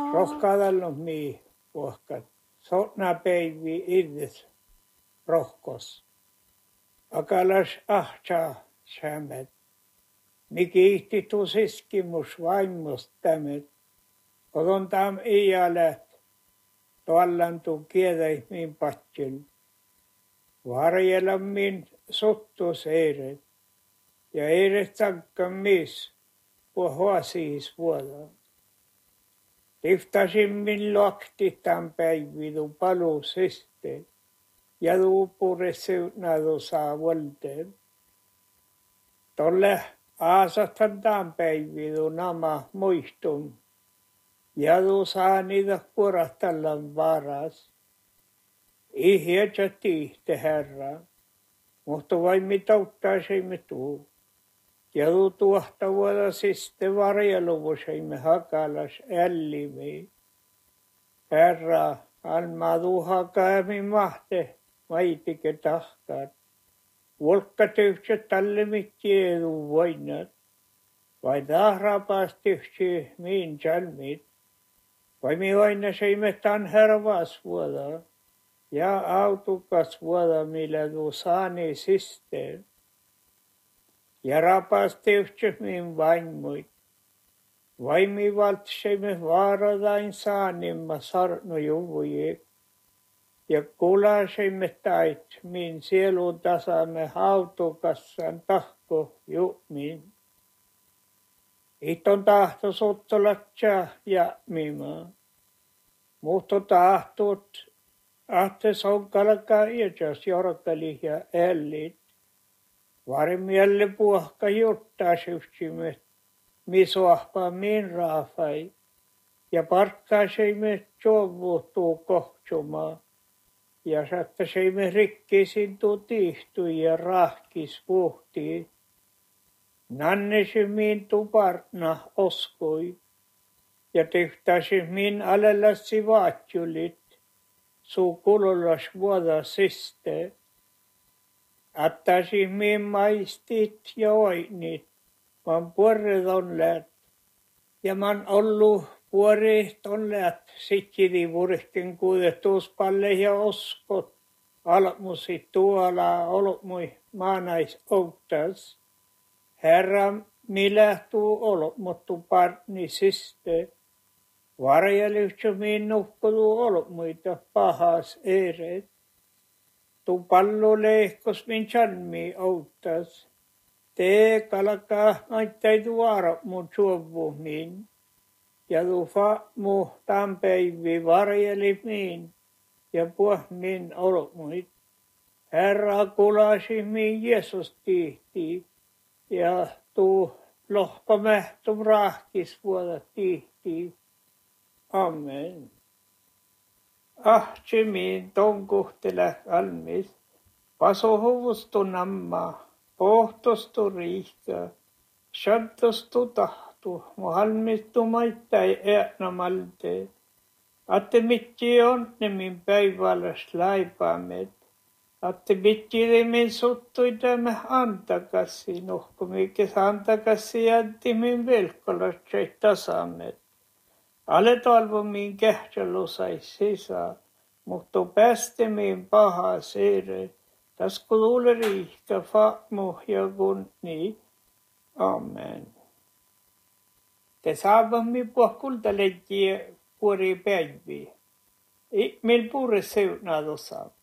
Rohkaadallon mii puhkat. Sotna päivi idis rohkos. Akalas ahtsaa sämmet. Mikiihti tusiskimus vaimmus tämmöt. Kodon tam iälät. Tuollantu kiedäi min patsil. Varjella min sottus eiret. Ja eiret tankka mis. Puhuasiis vuoda. Tiftasin min luokti tämän päividu palusiste. Ja tuupure seutnadu saa volteen. Tolle aasatan tämän päividu nama muistum. Ja tu saa niitä kurattallan varas. Ihjätsä tiihte herra. Mutta vain mitauttaisimme tuu. Ja tu tuohta vuoda siste varjeluvuseimme hakalas ällimi. Herra, alma tu hakaami mahte, maitike tahkat. Volkka tyhtsä talle mittiedu voinat. Vai tahrapas tyhtsä miin jalmit. Vai mi aina seimme tan hervas vuoda. Ja autukas vuoda millä tu saani siste. Ja rapas tyhtsä miin vaimmuit. Vai mi valtseimme vaaradain saanimma sarnu juvujik. Ja kulaseimme tait min sielun tasamme hautukassan tahko jumin. Iton tahto sottolatsa ja mima. Mutta tahtot ahte sonkalaka iäkäs jorkali ja ällit. Varmielle puhka juttaa syksimme. Misoahpa min raafai. Ja parkkaiseimme tjovuhtuu kohtsumaa. Ja sattaseimme rikkisin tuu tihtui ja rahkis puhtii. Nannesi min tuparna oskui. Ja tehtäisi min alellassi vaatjulit. Suu kulollas vuoda siste. Attaisi min maistit ja oinit. Man puoret on läät. Ja man ollu puoret on läät. Sikkidi vuorihken kuudettuuspalle ja oskot. Almusi tuola olmui maanais outtas. Herra, millä tuu olmuttu partni siste. Varjelystö min nuhkudu olmuita pahas eeret. Tu pallu lehkos min chalmi outtas. Te kalkaa maittai tuara mun suovu min. Ja tu fa mu tämän päivi varjeli min. Ja puh min olmuit. Herra kulasi min Jeesus tihti. Ja tu lohko mähtum rahkis vuoda tihti. Amen. Ahtsi min tonkuhtele almis. Paso huvustu namma. Pohtostu riihkä. Shantostu tahtu. Muhalmistu maittai äänamalte. Atte mitti on ne min päiväläs laipaamet. Atte mitti min suttui tämä antakassi. Nuhko mikes antakassi jätti min velkolas tasamet. Ale talvo min kähtsällu sai sisä. Mutta pääste min paha seere. Tasku luule riihkä fa'mu ja kunni. Amen. Te saavamme puhkulta leikkiä puori päiviä. Meil puure seunado saab.